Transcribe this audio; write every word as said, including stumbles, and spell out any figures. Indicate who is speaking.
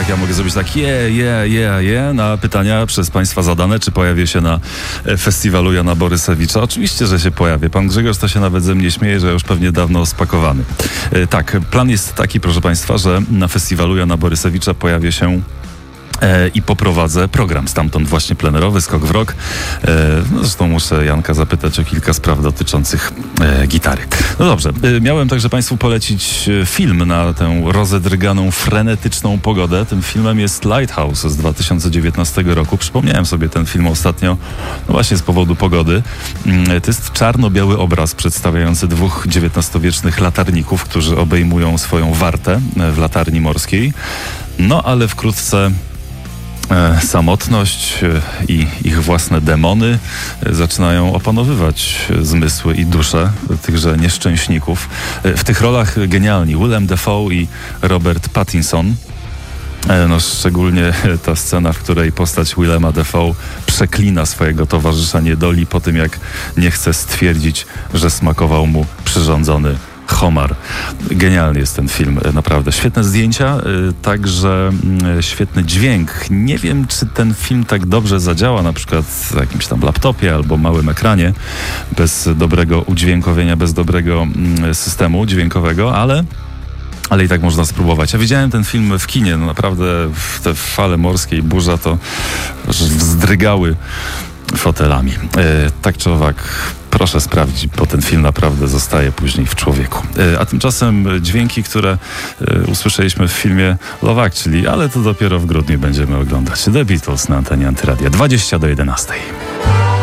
Speaker 1: jak ja mogę zrobić tak je, je, je, je na pytania przez Państwa zadane, czy pojawię się na festiwalu Jana Borysewicza. Oczywiście, że się pojawię. Pan Grzegorz to się nawet ze mnie śmieje, że już pewnie dawno spakowany. Tak, plan jest taki, proszę Państwa, że na festiwalu Jana Borysewicza pojawię się E, i poprowadzę program stamtąd właśnie plenerowy, Skok w Rok. E, no zresztą muszę Janka zapytać o kilka spraw dotyczących e, gitary. No dobrze, e, miałem także Państwu polecić film na tę rozedrganą, frenetyczną pogodę. Tym filmem jest Lighthouse z dwa tysiące dziewiętnastego roku. Przypomniałem sobie ten film ostatnio, no właśnie z powodu pogody. E, to jest czarno-biały obraz przedstawiający dwóch dziewiętnastowiecznych latarników, którzy obejmują swoją wartę w latarni morskiej. No ale wkrótce E, samotność e, i ich własne demony e, zaczynają opanowywać zmysły i dusze tychże nieszczęśników. E, w tych rolach genialni Willem Dafoe i Robert Pattinson. E, no, szczególnie ta scena, w której postać Willema Dafoe przeklina swojego towarzysza niedoli po tym, jak nie chce stwierdzić, że smakował mu przyrządzony homar. Genialny jest ten film, naprawdę. Świetne zdjęcia, także świetny dźwięk. Nie wiem, czy ten film tak dobrze zadziała na przykład na jakimś tam laptopie albo małym ekranie, bez dobrego udźwiękowienia, bez dobrego systemu dźwiękowego, ale ale i tak można spróbować. Ja widziałem ten film w kinie, no naprawdę te fale morskie i burza to wzdrygały fotelami. E, tak czy owak, proszę sprawdzić, bo ten film naprawdę zostaje później w człowieku. E, a tymczasem dźwięki, które e, usłyszeliśmy w filmie Love Actually, ale to dopiero w grudniu będziemy oglądać. The Beatles na antenie Antyradia. dwadzieścia do jedenastej.